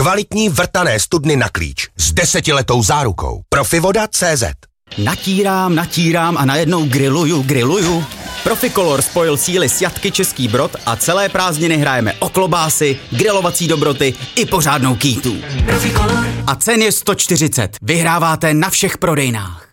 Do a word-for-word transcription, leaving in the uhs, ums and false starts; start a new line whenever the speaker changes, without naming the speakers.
Kvalitní vrtané studny na klíč s desetiletou zárukou. Profivoda tečka cé zet.
Natírám, natírám a najednou griluju, griluju. Proficolor spojil síly s Jatky Český Brod a celé prázdniny hrajeme o klobásy, grilovací dobroty i pořádnou kýtu. A cen je sto čtyřicet. Vyhráváte na všech prodejnách.